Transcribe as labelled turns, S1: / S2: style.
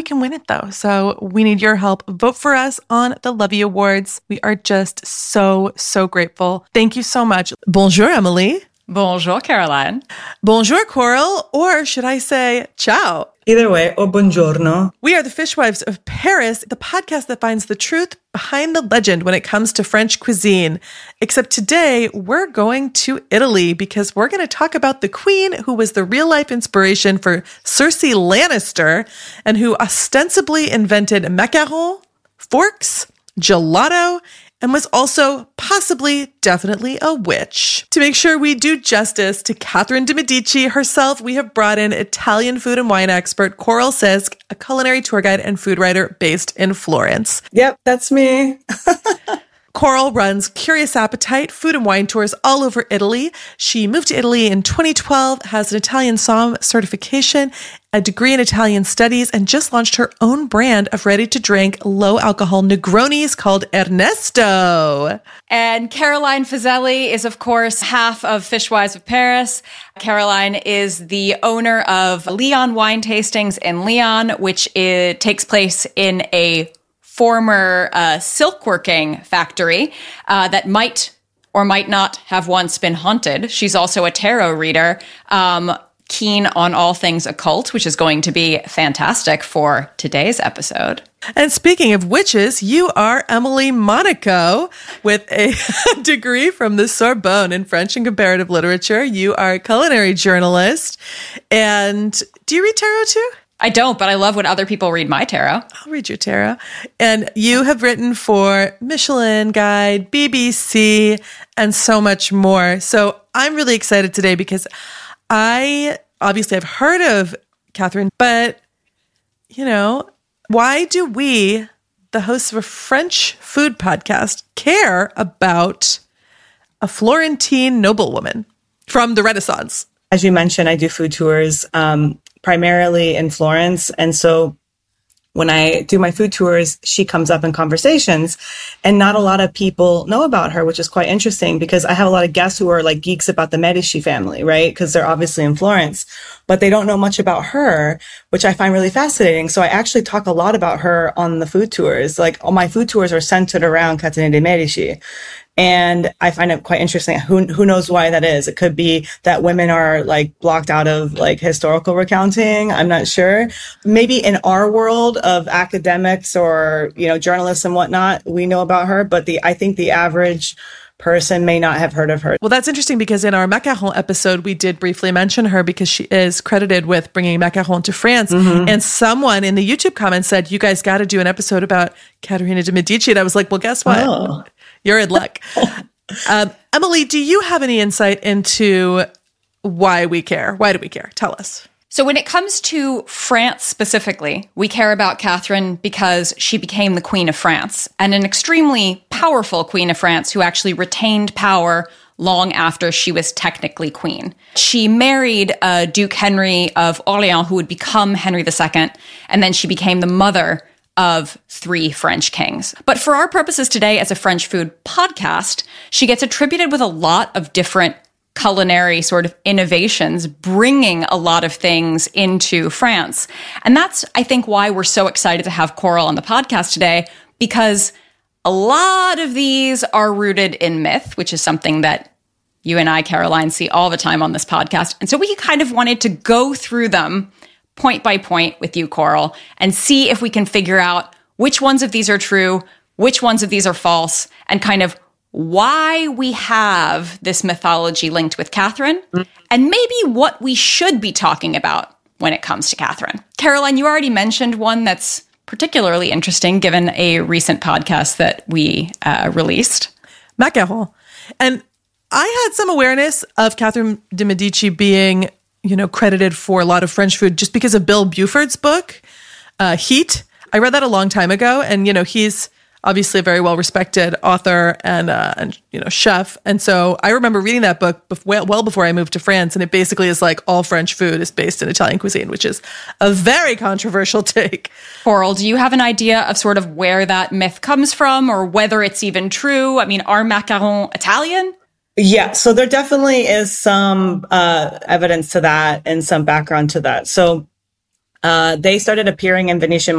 S1: can win it, though. So we need your help. Vote for us on the Lovey Awards. We are just so, so grateful. Thank you so much. Bonjour, Emily.
S2: Bonjour, Caroline.
S1: Bonjour, Coral. Or should I say ciao?
S3: Either way, or buongiorno.
S1: We are the Fishwives of Paris, the podcast that finds the truth behind the legend when it comes to French cuisine. Except today, we're going to Italy because we're going to talk about the queen who was the real-life inspiration for Cersei Lannister and who ostensibly invented macarons, forks, gelato, and was also possibly, definitely a witch. To make sure we do justice to Catherine de Medici herself, we have brought in Italian food and wine expert Coral Sisk, a culinary tour guide and food writer based in Florence.
S3: Yep, that's me.
S1: Coral runs Curious Appetite food and wine tours all over Italy. She moved to Italy in 2012, has an Italian Somm certification, a degree in Italian studies, and just launched her own brand of ready-to-drink, low-alcohol Negronis called Ernesto.
S2: And Caroline Fazeli is, of course, half of Fishwives of Paris. Caroline is the owner of Leon Wine Tastings in Leon, which takes place in a former silkworking factory that might or might not have once been haunted. She's also a tarot reader, keen on all things occult, which is going to be fantastic for today's episode.
S1: And speaking of witches, you are Emily Monaco with a degree from the Sorbonne in French and comparative literature. You are a culinary journalist. And do you read tarot too?
S2: I don't, but I love when other people read my tarot.
S1: I'll read your tarot. And you have written for Michelin Guide, BBC, and so much more. So I'm really excited today because I've heard of Catherine, but, why do we, the hosts of a French food podcast, care about a Florentine noblewoman from the Renaissance?
S3: As you mentioned, I do food tours, primarily in Florence. And so when I do my food tours, she comes up in conversations, and not a lot of people know about her, which is quite interesting because I have a lot of guests who are like geeks about the Medici family, right? Because they're obviously in Florence, but they don't know much about her, which I find really fascinating. So I actually talk a lot about her on the food tours. Like all my food tours are centered around Catherine de Medici. And I find it quite interesting. Who knows why that is? It could be that women are like blocked out of like historical recounting. I'm not sure. Maybe in our world of academics or, journalists and whatnot, we know about her, but I think the average person may not have heard of her.
S1: Well, that's interesting because in our macaron episode, we did briefly mention her because she is credited with bringing macaron to France. Mm-hmm. And someone in the YouTube comments said, you guys got to do an episode about Caterina de Medici. And I was like, well, guess what?
S3: Oh.
S1: You're in luck. Emily, do you have any insight into why we care? Why do we care? Tell us.
S2: So when it comes to France specifically, we care about Catherine because she became the Queen of France, and an extremely powerful Queen of France who actually retained power long after she was technically queen. She married Duke Henry of Orléans, who would become Henry II, and then she became the mother of 3 French kings. But for our purposes today as a French food podcast, she gets attributed with a lot of different culinary sort of innovations, bringing a lot of things into France. And that's, I think, why we're so excited to have Coral on the podcast today, because a lot of these are rooted in myth, which is something that you and I, Caroline, see all the time on this podcast. And so we kind of wanted to go through them point by point with you, Coral, and see if we can figure out which ones of these are true, which ones of these are false, and kind of why we have this mythology linked with Catherine, and maybe what we should be talking about when it comes to Catherine. Caroline, you already mentioned one that's particularly interesting given a recent podcast that we released.
S1: Macaron. And I had some awareness of Catherine de Medici being credited for a lot of French food just because of Bill Buford's book, Heat. I read that a long time ago. And, he's obviously a very well-respected author and chef. And so I remember reading that book well before I moved to France. And it basically is like all French food is based in Italian cuisine, which is a very controversial take.
S2: Coral, do you have an idea of sort of where that myth comes from or whether it's even true? I mean, are macarons Italian?
S3: Yeah, so there definitely is some evidence to that and some background to that. So they started appearing in Venetian